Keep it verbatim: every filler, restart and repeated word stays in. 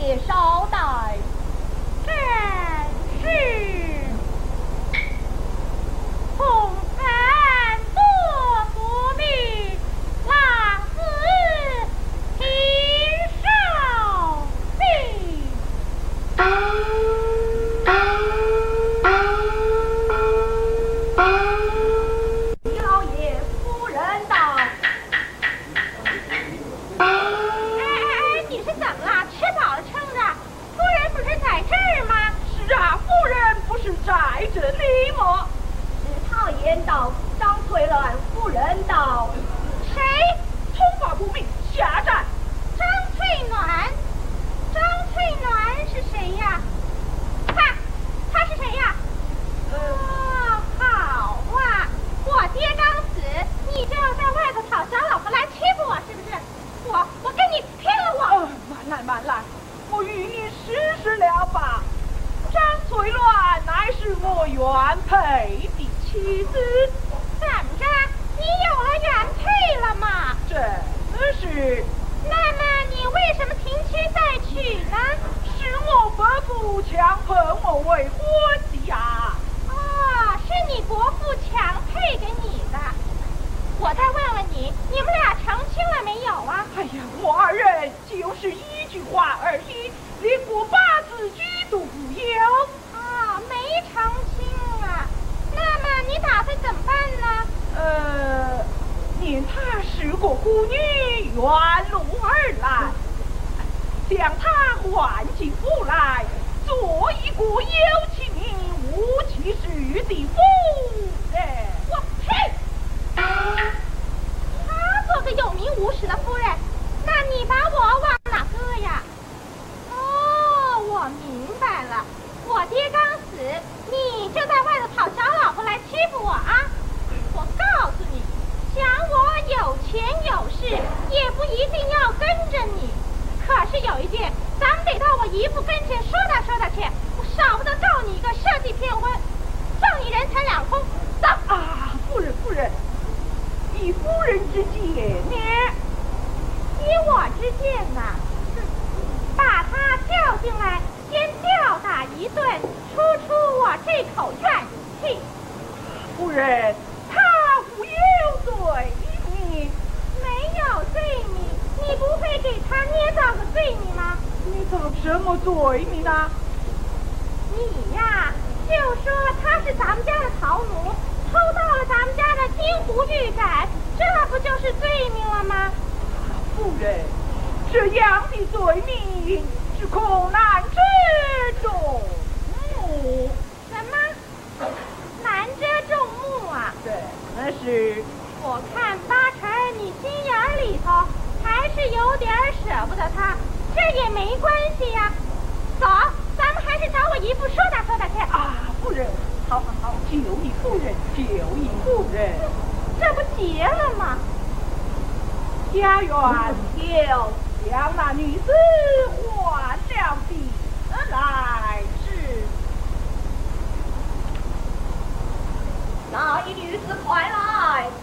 爷稍待。 正是。红尘多不密，浪子听少闭。 少爷夫人到。 哎哎哎，你是怎么了？吃饱了撑的？夫人不是在这儿吗？ 是啊，夫人不是在这里吗？ 史太言道，张翠兰夫人到。 谁？ 通话不明，下站。 张翠暖。张翠暖是谁呀？他，他是谁呀？哦，好啊！我爹刚死，你就要在外头讨小老婆来欺负我，是不是？我，我跟你拼了我！ 哦，慢来慢来，我与你试试了吧。张翠鸾乃是我原配的妻子。 怎么着？你有了原配了吗？ 真是。 那么你为什么停妻再娶呢？ 是我伯父强迫我为婚的呀。 哦，是你伯父强配给你的。我再问问你，你们俩成亲了没有啊？ 哎呀，我二人就是一句话而已，连过八字居都不有。 哦，没成亲啊。那么你打算怎么办呢？ 呃，念她是个孤女，原路而来，将她唤进府来，做一个有其名无其实的夫人。 我呸！他做个有名无实的夫人，那你把我往哪搁呀？哦，我明白了，我爹刚死，你就在外头讨小老婆来欺负我啊！我告诉你，想我有钱有势，也不一定要跟着你。可是有一件，咱们得到我姨父跟前说道说道去，我少不得告你一个设计骗婚，赠你人财两空。走啊，夫人夫人，以夫人之见呢？ 依我之见呐，把他叫进来，先吊打一顿，出出我这口怨气。 夫人，他无有罪名。 没有罪名，你不会给他捏造个罪名吗？ 你造什么罪名啊？ 你呀，就说他是咱们家的逃奴，偷到了咱们家的金湖玉盏，这不就是罪名了吗？ 夫人，这样的罪名是恐难遮众目。 什么？难遮众目啊？ 对，那是。 我看八成你心眼里头还是有点舍不得他，这也没关系呀。走，咱们还是找我姨父说道说道去。 啊，夫人，好好好，就一夫人，就一夫人， 这不结了吗？ 家园有将那女子换了的来是。 哪一女子快来！